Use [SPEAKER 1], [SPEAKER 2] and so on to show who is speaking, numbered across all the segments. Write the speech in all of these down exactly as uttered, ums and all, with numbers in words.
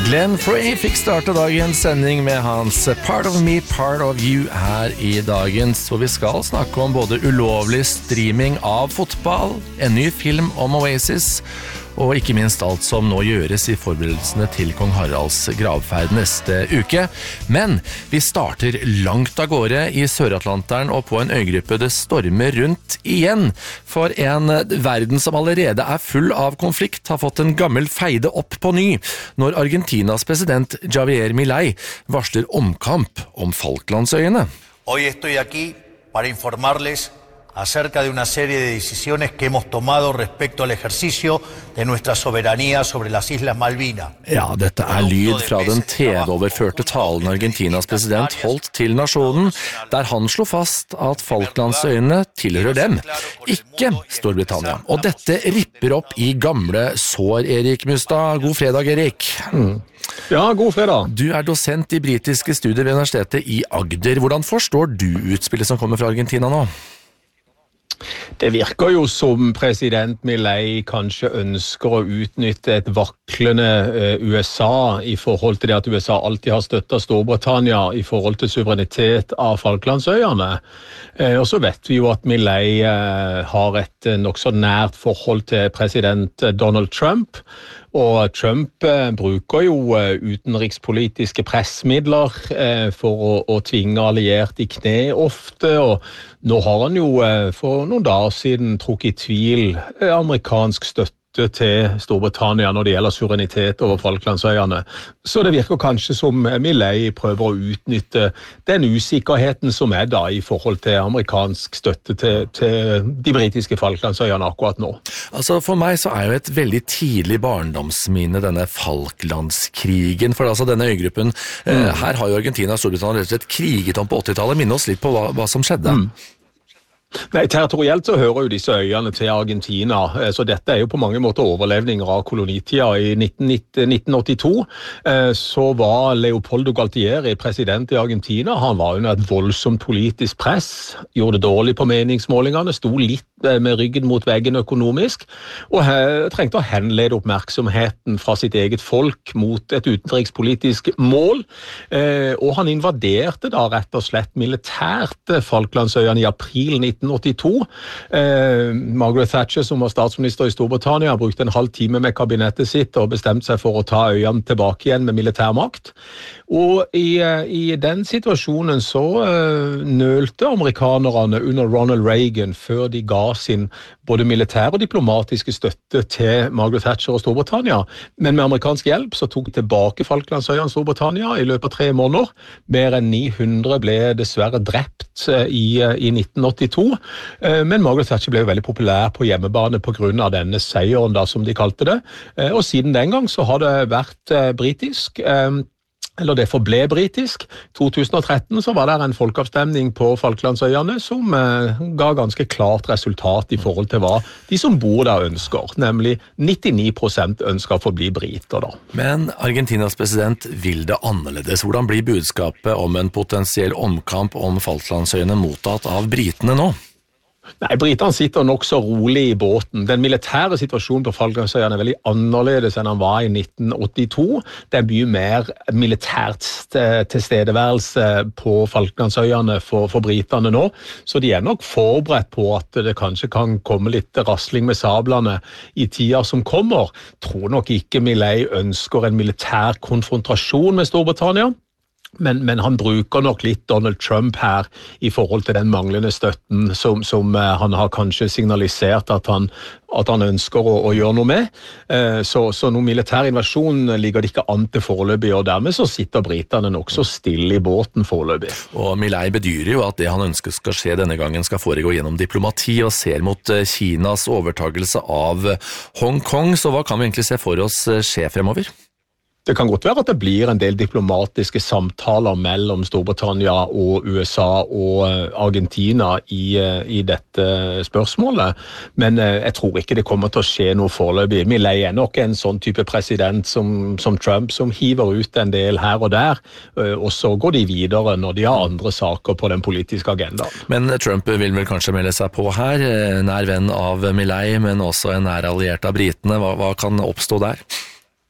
[SPEAKER 1] Glenn Frey fikk starte dagens sending med hans Part of Me, Part of You her i dagens, hvor vi skal snakke om både ulovlig streaming av fotball, en ny film om Oasis, og ikke minst alt som nå gjøres i forberedelsene til Kong Haralds gravferd neste uke. Men vi starter langt av gårde i Sør-Atlanteren og på en øygruppe det stormer rundt igjen. For en verden som allerede er full av konflikt har fått en gammel feide opp på ny, når Argentinas president Javier Milei varsler omkamp om Falklandsøyene.
[SPEAKER 2] Hoy estoy aquí para informarles acerca de una serie de decisiones que hemos tomado respecto al ejercicio de nuestra soberanía sobre las Islas Malvinas.
[SPEAKER 1] Ja, dette er lyd fra den T V-overførte talen Argentinas president holdt til nasjonen, der han slo fast at Falklandsøyene tilhører dem, ikke Storbritannia. Og dette ripper opp i gamle sår, Erik Mustad. God fredag, Erik.
[SPEAKER 3] Mm. Ja, god fredag.
[SPEAKER 1] Du er dosent i britiske studier ved Universitetet i Agder. Hvordan forstår du utspillet som kommer fra Argentina nå?
[SPEAKER 3] Det virker jo som president Milei kanskje ønsker å utnytte et vaklende U S A i forhold til det at U S A alltid har støttet Storbritannia i forhold til suverenitet av Falklandsøyene. Og så vet vi jo at Milei har et nok så nært forhold til president Donald Trump, og Trump eh, bruker jo eh, utenrikspolitiske pressmidler eh, for å, å tvinge alliert i kne ofte, og nå har han jo eh, for noen dager siden trukket i tvil eh, amerikansk støtte til Storbritannia når det gjelder suverenitet over Falklandsøyene. Så det virker kanskje som Milei prøver å utnytte den usikkerheten som er da i forhold til amerikansk støtte til, til de britiske Falklandsøyene akkurat nå.
[SPEAKER 1] Altså for meg så er jo et veldig tidlig barndomsminne denne Falklandskrigen, for altså denne øygruppen, mm. eh, her har jo Argentina og Storbritannia rett og slett kriget om på åttitallet. Minne oss litt på hva, hva som skjedde.
[SPEAKER 3] Mm. Nei, territorielt så hører jo disse øyene til Argentina, så dette er jo på mange måter overlevninger av kolonitida. I nitten åttito så var Leopoldo Galtieri president i Argentina. Han var under et voldsomt politisk press, gjorde det dårlig på meningsmålingene, sto litt med ryggen mot veggen økonomisk, og trengte å henlede oppmerksomheten fra sitt eget folk mot et utenrikspolitisk mål, og han invaderte da rett og slett militært Falklandsøyene i april nitten åttito. Eh, Margaret Thatcher, som var statsminister i Storbritannia, brukte en halv time med kabinettet sitt og bestemte seg for å ta øyene tilbake igjen med militærmakt. Og i, i den situasjonen så uh, nølte amerikanerne under Ronald Reagan før de ga sin både militære og diplomatiske støtte til Margaret Thatcher og Storbritannia. Men med amerikansk hjelp så tok de tilbake Falklandsøyene Storbritannia i løpet av tre måneder. Mer enn ni hundre ble dessverre drept uh, i, uh, i nitten åttito. Uh, men Margaret Thatcher ble jo veldig populær på hjemmebane på grunn av denne seieren da, som de kalte det. Uh, og siden den gang så har det vært uh, britisk. Uh, eller det forble britisk. I to tusen og tretten så var det en folkeavstemning på Falklandsøyene som eh, ga ganske klart resultat i forhold til hva de som bor der ønsker, nemlig nittini prosent ønsker å forbli briter da.
[SPEAKER 1] Men Argentinas president vil det annerledes. Hvordan blir budskapet om en potensiell omkamp om Falklandsøyene mottatt av britene nå?
[SPEAKER 3] Nei, britene sitter nok så rolig i båten. Den militære situasjonen på Falklandsøyene er veldig annerledes enn han var i nitten åttito. Det er mye mer militært tilstedeværelse på Falklandsøyene for, for britene nå, så de er nok forberedt på at det kanskje kan komme litt rasling med sablene i tida som kommer. Tror nok ikke Milei ønsker en militær konfrontasjon med Storbritannia. Men, men han bruker nok litt Donald Trump her i forhold til den manglende støtten som, som uh, han har kanskje signalisert at han, at han ønsker å, å gjøre noe med. Uh, så, så noen militær invasjon ligger det ikke an til foreløpig, og dermed så sitter britene nok så stille i båten foreløpig.
[SPEAKER 1] Og Milei bedyrer jo at det han ønsker skal skje denne gangen skal foregå gjennom diplomati og ser mot uh, Kinas overtagelse av Hong Kong, så hva kan vi egentlig se for oss uh, skje fremover?
[SPEAKER 3] Det kan godt være at det blir en del diplomatiske samtaler mellom Storbritannia og U S A og Argentina i, i dette spørsmålet, men jeg tror ikke det kommer til å skje noe foreløpig. Milei er nok en sånn type president som, som Trump, som hiver ut en del her og der, og så går de videre når de har andre saker på den politiske agendaen.
[SPEAKER 1] Men Trump vil vel kanskje melde seg på her, nær venn av Milei, men også en nær alliert av britene. Hva, hva kan oppstå der?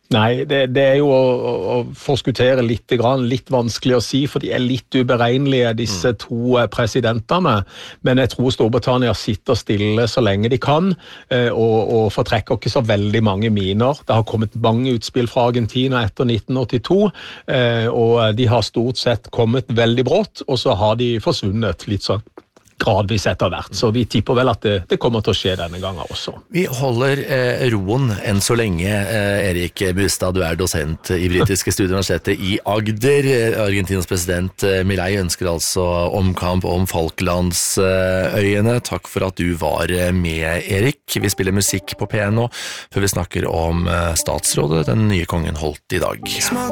[SPEAKER 3] Nei, det, det er jo å, å forskuttere litt, litt vanskelig å si, for de er litt uberegnelige, disse to presidentene. Men jeg tror Storbritannia sitter stille så lenge de kan, og, og fortrekker ikke så veldig mange miner. Det har kommet mange utspill fra Argentina etter nitten åttito, og de har stort sett kommet veldig brått, og så har de forsvunnet litt sånn gradvis etter hvert, så vi tipper vel at det, det kommer til å skje denne gangen også.
[SPEAKER 1] Vi holder eh, roen enn så lenge. Eh, Erik Bustad, du er dosent i britiske studieuniversitetet i Agder. Argentinas president eh, Milei ønsker altså omkamp om Falklandsøyene. Takk for at du var med, Erik. Vi spiller musikk på P N nå, før vi snakker om eh, statsrådet den nye kongen holdt i dag.